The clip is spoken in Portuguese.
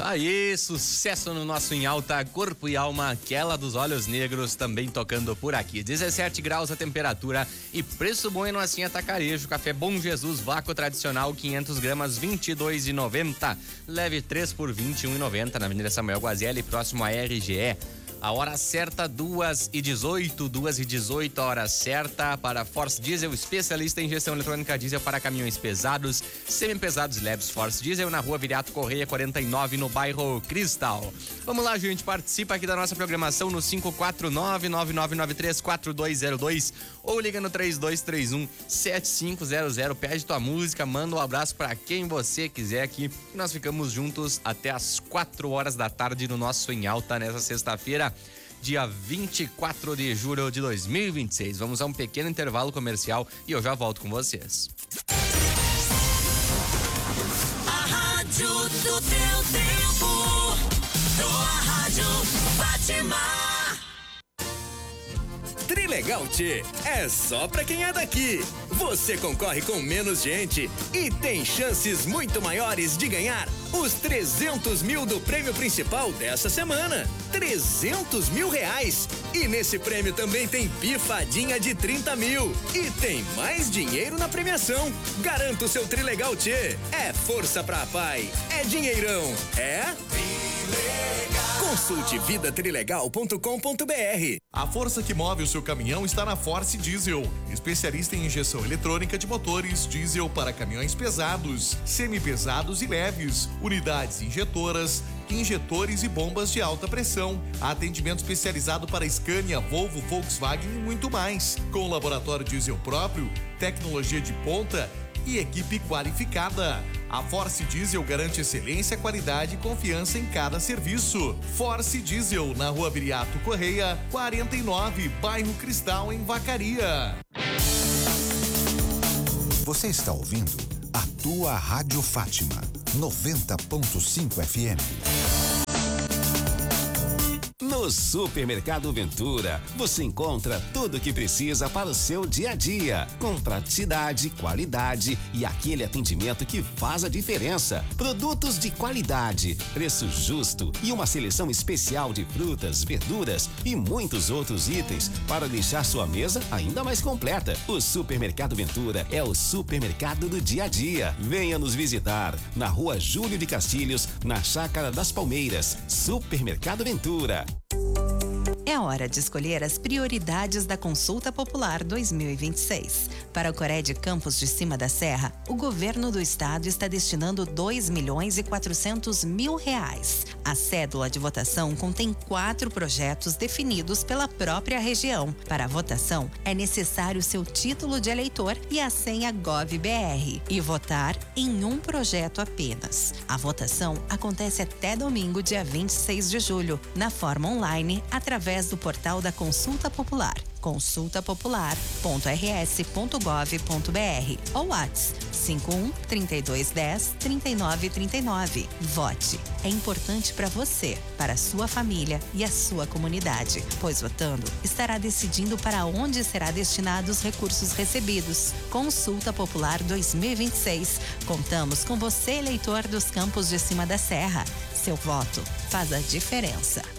Aí, sucesso no nosso Em Alta, Corpo e Alma, aquela dos olhos negros, também tocando por aqui. 17 graus a temperatura e preço bom em Nocinha Atacarejo. Café Bom Jesus, vácuo tradicional, 500 gramas, R$ 22,90. Leve 3 por R$ 21,90 na Avenida Samuel Guazelli, próximo à RGE. A hora certa, 2h18, a hora certa para Force Diesel, especialista em injeção eletrônica diesel para caminhões pesados, semi-pesados e leves. Force Diesel na rua Viriato Correia 49, no bairro Cristal. Vamos lá, gente, participa aqui da nossa programação no 549-9993-4202 ou liga no 3231-7500. Pede tua música, manda um abraço para quem você quiser aqui. E nós ficamos juntos até as 4 horas da tarde no nosso Em Alta nessa sexta-feira, dia 24 de julho de 2026. Vamos a um pequeno intervalo comercial e eu já volto com vocês. A rádio do teu tempo, a rádio Fátima. Trilegal Tchê é só pra quem é daqui. Você concorre com menos gente e tem chances muito maiores de ganhar os 300 mil do prêmio principal dessa semana. 300 mil reais. E nesse prêmio também tem pifadinha de 30 mil. E tem mais dinheiro na premiação. Garanta o seu Trilegal Tchê. É força pra pai. É dinheirão. É Trilegal. Consulte vidatrilegal.com.br. A força que move o seu caminhão está na Force Diesel, especialista em injeção eletrônica de motores diesel para caminhões pesados, semi-pesados e leves, unidades injetoras, injetores e bombas de alta pressão, atendimento especializado para Scania, Volvo, Volkswagen e muito mais, com laboratório diesel próprio, tecnologia de ponta e equipe qualificada. A Force Diesel garante excelência, qualidade e confiança em cada serviço. Force Diesel, na rua Viriato Correia, 49, bairro Cristal, em Vacaria. Você está ouvindo a tua Rádio Fátima, 90.5 FM. No Supermercado Ventura, você encontra tudo o que precisa para o seu dia a dia, com praticidade, qualidade e aquele atendimento que faz a diferença. Produtos de qualidade, preço justo e uma seleção especial de frutas, verduras e muitos outros itens para deixar sua mesa ainda mais completa. O Supermercado Ventura é o supermercado do dia a dia. Venha nos visitar na Rua Júlio de Castilhos, na Chácara das Palmeiras. Supermercado Ventura. É hora de escolher as prioridades da Consulta Popular 2026. Para o Cored Campos de Cima da Serra, o governo do estado está destinando R$2.400.000. A cédula de votação contém 4 projetos definidos pela própria região. Para a votação, é necessário seu título de eleitor e a senha GovBR e votar em um projeto apenas. A votação acontece até domingo, dia 26 de julho, na forma online, através do portal da Consulta Popular, consultapopular.rs.gov.br ou WhatsApp 51-3210-3939. Vote. É importante para você, para a sua família e a sua comunidade, pois votando estará decidindo para onde será destinados os recursos recebidos. Consulta Popular 2026. Contamos com você, eleitor dos Campos de Cima da Serra. Seu voto faz a diferença.